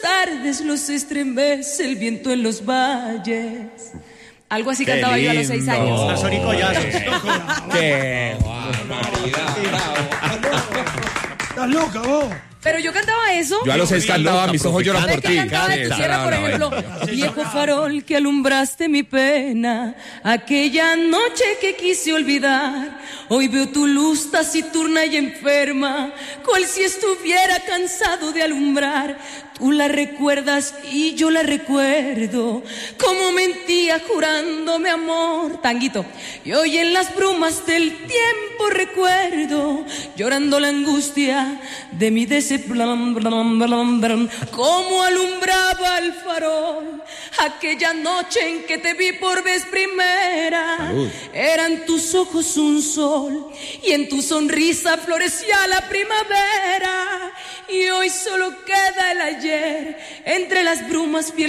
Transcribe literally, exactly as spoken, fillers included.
tardes los estremece el viento en los valles. Algo así Qué cantaba yo a los seis lindo. años. Las oricollazos. ¡Qué Estás loca, vos. Pero yo cantaba eso. Yo a los seis cantaba, mis ojos lloran ¿Sabes por qué ti. cantaba en tu tierra, por ejemplo? Así Viejo sonaba. farol que alumbraste mi pena, aquella noche que quise olvidar. Hoy veo tu luz taciturna y enferma, cual si estuviera cansado de alumbrar. Tú la recuerdas y yo la recuerdo, como mentía jurándome amor. Tanguito. Y hoy en las brumas del tiempo recuerdo, llorando la angustia de mi desesperación, como alumbraba el farol aquella noche en que te vi por vez primera. Salud. Eran tus ojos un sol y en tu sonrisa florecía la primavera. Y hoy solo queda el ayer entre las brumas fiel